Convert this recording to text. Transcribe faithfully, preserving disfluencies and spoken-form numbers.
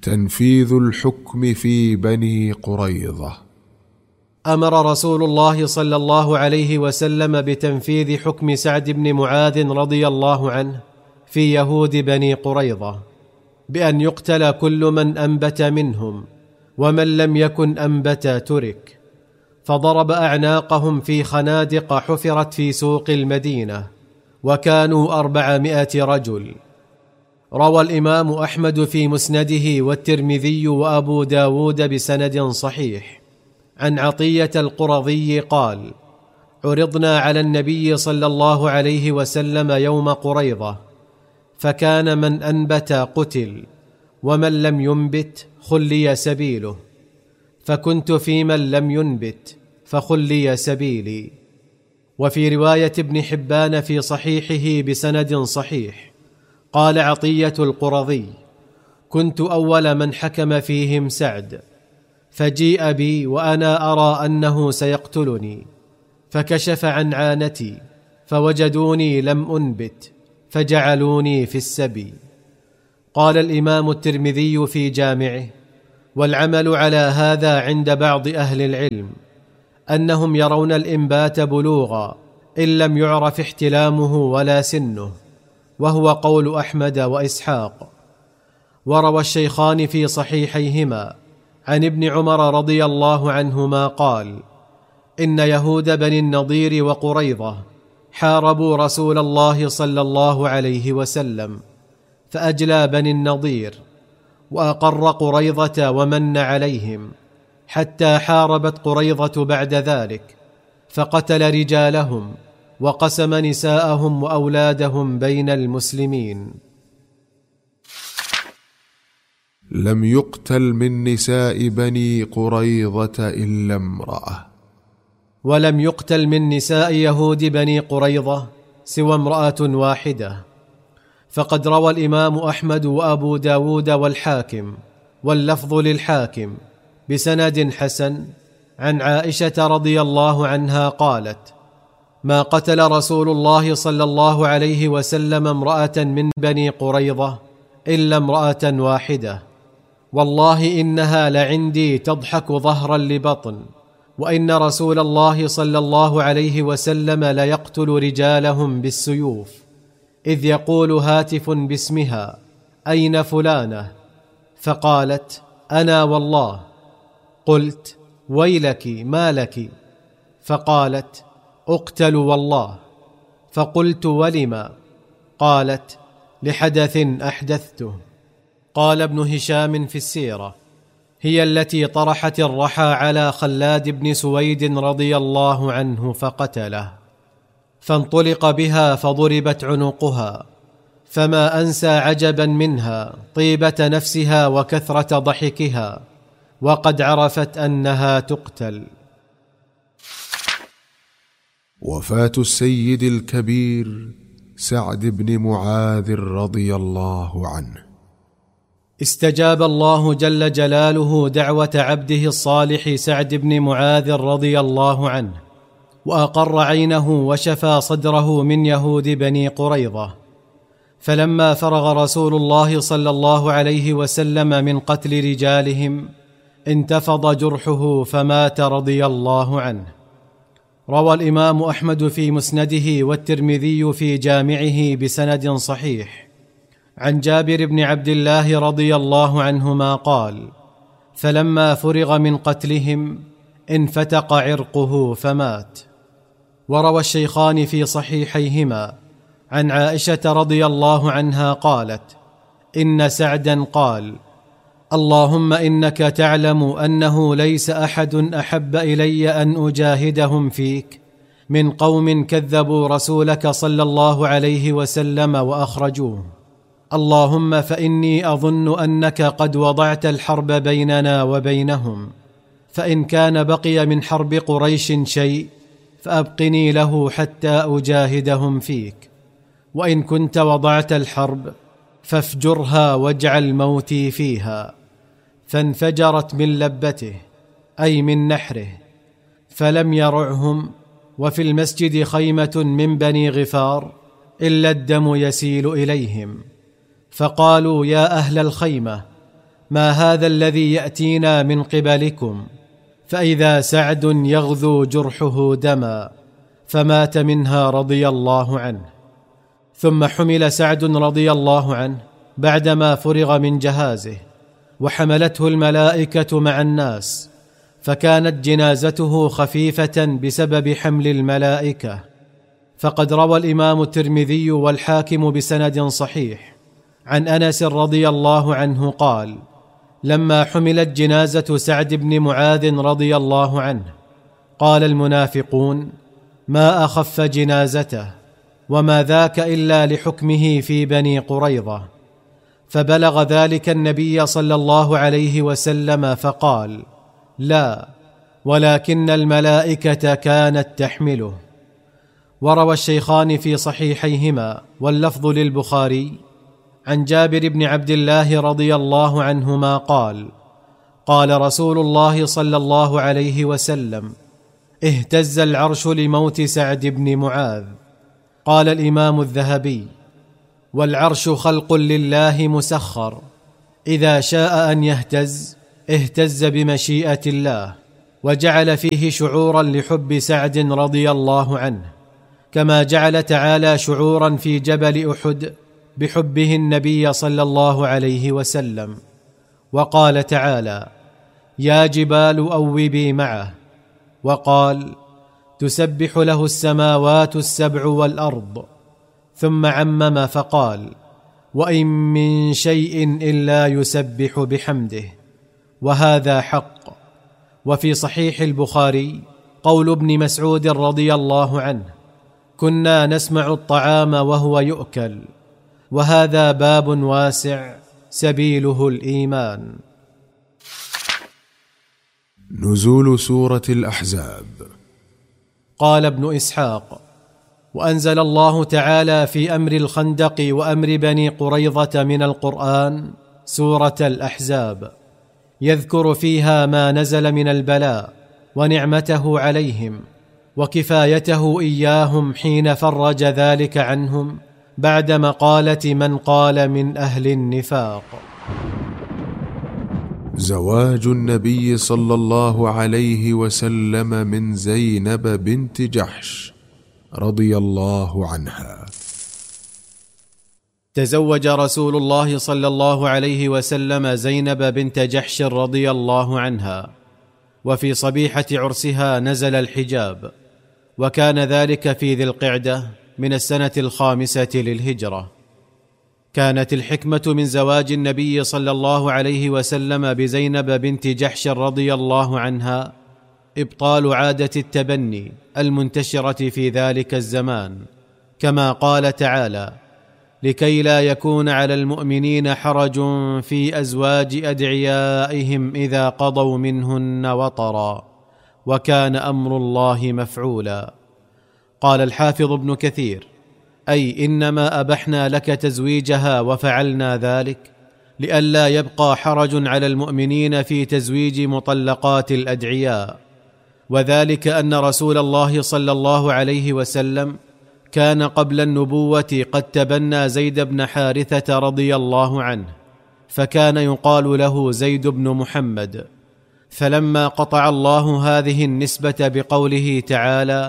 تنفيذ الحكم في بني قريظة. أمر رسول الله صلى الله عليه وسلم بتنفيذ حكم سعد بن معاذ رضي الله عنه في يهود بني قريظة بأن يقتل كل من أنبت منهم، ومن لم يكن أنبت ترك، فضرب أعناقهم في خنادق حفرت في سوق المدينة، وكانوا أربعمائة رجل. روى الإمام أحمد في مسنده والترمذي وأبو داود بسند صحيح عن عطية القرظي قال: عرضنا على النبي صلى الله عليه وسلم يوم قريظة، فكان من أنبت قتل، ومن لم ينبت خلي سبيله، فكنت في من لم ينبت فخلي سبيلي. وفي رواية ابن حبان في صحيحه بسند صحيح قال عطية القرظي: كنت أول من حكم فيهم سعد، فجيء بي وأنا أرى أنه سيقتلني، فكشف عن عانتي فوجدوني لم أنبت فجعلوني في السبي. قال الإمام الترمذي في جامعه: والعمل على هذا عند بعض أهل العلم أنهم يرون الإنبات بلوغا إن لم يعرف احتلامه ولا سنه، وهو قول أحمد وإسحاق. وروى الشيخان في صحيحيهما عن ابن عمر رضي الله عنهما قال: إن يهود بني النضير وقريظة حاربوا رسول الله صلى الله عليه وسلم، فأجلى بني النضير وأقر قريظة ومن عليهم، حتى حاربت قريظة بعد ذلك، فقتل رجالهم وقسم نساءهم وأولادهم بين المسلمين. لم يقتل من نساء بني قريظة إلا امرأة. ولم يقتل من نساء يهود بني قريظة سوى امرأة واحدة. فقد روى الإمام أحمد وأبو داود والحاكم، واللفظ للحاكم بسند حسن عن عائشة رضي الله عنها قالت: ما قتل رسول الله صلى الله عليه وسلم امرأة من بني قريظة إلا امرأة واحدة، والله إنها لعندي تضحك ظهرا لبطن، وإن رسول الله صلى الله عليه وسلم ليقتل رجالهم بالسيوف، إذ يقول هاتف باسمها: أين فلانة؟ فقالت: أنا والله. قلت: ويلك ما لك؟ فقالت: أقتل والله. فقلت: ولما؟ قالت: لحدث أحدثته. قال ابن هشام في السيرة: هي التي طرحت الرحى على خلاد بن سويد رضي الله عنه فقتله، فانطلق بها فضربت عنقها، فما أنسى عجبا منها طيبة نفسها وكثرة ضحكها، وقد عرفت أنها تقتل. وفاة السيد الكبير سعد بن معاذ رضي الله عنه. استجاب الله جل جلاله دعوة عبده الصالح سعد بن معاذ رضي الله عنه، وأقر عينه وشفى صدره من يهود بني قريظة. فلما فرغ رسول الله صلى الله عليه وسلم من قتل رجالهم انتفض جرحه فمات رضي الله عنه. روى الإمام أحمد في مسنده والترمذي في جامعه بسند صحيح عن جابر بن عبد الله رضي الله عنهما قال: فلما فرغ من قتلهم انفتق عرقه فمات. وروى الشيخان في صحيحيهما عن عائشة رضي الله عنها قالت: إن سعدا قال: اللهم إنك تعلم أنه ليس أحد أحب إلي أن أجاهدهم فيك من قوم كذبوا رسولك صلى الله عليه وسلم وأخرجوه. اللهم فإني أظن أنك قد وضعت الحرب بيننا وبينهم، فإن كان بقي من حرب قريش شيء فأبقني له حتى أجاهدهم فيك، وإن كنت وضعت الحرب فافجرها واجعل موتي فيها. فانفجرت من لبته أي من نحره، فلم يرعهم، وفي المسجد خيمة من بني غفار إلا الدم يسيل إليهم، فقالوا: يا أهل الخيمة، ما هذا الذي يأتينا من قبلكم؟ فإذا سعد يغذو جرحه دما، فمات منها رضي الله عنه. ثم حمل سعد رضي الله عنه بعدما فرغ من جهازه، وحملته الملائكة مع الناس، فكانت جنازته خفيفة بسبب حمل الملائكة. فقد روى الإمام الترمذي والحاكم بسند صحيح عن أنس رضي الله عنه قال: لما حملت جنازة سعد بن معاذ رضي الله عنه قال المنافقون: ما أخف جنازته، وما ذاك إلا لحكمه في بني قريظة. فبلغ ذلك النبي صلى الله عليه وسلم فقال: لا، ولكن الملائكة كانت تحمله. وروى الشيخان في صحيحيهما واللفظ للبخاري عن جابر بن عبد الله رضي الله عنهما قال: قال رسول الله صلى الله عليه وسلم: اهتز العرش لموت سعد بن معاذ. قال الإمام الذهبي: والعرش خلق لله مسخر، إذا شاء أن يهتز اهتز بمشيئة الله، وجعل فيه شعورا لحب سعد رضي الله عنه، كما جعل تعالى شعورا في جبل أحد بحبه النبي صلى الله عليه وسلم. وقال تعالى: يا جبال أوبي معه. وقال: تسبح له السماوات السبع والأرض. ثم عمم فقال: وإن من شيء إلا يسبح بحمده. وهذا حق. وفي صحيح البخاري قول ابن مسعود رضي الله عنه: كنا نسمع الطعام وهو يؤكل. وهذا باب واسع سبيله الإيمان. نزول سورة الأحزاب. قال ابن إسحاق: وأنزل الله تعالى في أمر الخندق وأمر بني قريظة من القرآن سورة الأحزاب، يذكر فيها ما نزل من البلاء ونعمته عليهم وكفايته إياهم حين فرج ذلك عنهم بعد مقالة من قال من أهل النفاق. زواج النبي صلى الله عليه وسلم من زينب بنت جحش رضي الله عنها. تزوج رسول الله صلى الله عليه وسلم زينب بنت جحش رضي الله عنها، وفي صبيحة عرسها نزل الحجاب، وكان ذلك في ذي القعدة من السنة الخامسة للهجرة. كانت الحكمة من زواج النبي صلى الله عليه وسلم بزينب بنت جحش رضي الله عنها إبطال عادة التبني المنتشرة في ذلك الزمان، كما قال تعالى: لكي لا يكون على المؤمنين حرج في أزواج أدعيائهم إذا قضوا منهن وطرا، وكان أمر الله مفعولا. قال الحافظ ابن كثير: أي إنما أبحنا لك تزويجها وفعلنا ذلك لئلا يبقى حرج على المؤمنين في تزويج مطلقات الأدعياء، وذلك أن رسول الله صلى الله عليه وسلم كان قبل النبوة قد تبنى زيد بن حارثة رضي الله عنه، فكان يقال له زيد بن محمد. فلما قطع الله هذه النسبة بقوله تعالى: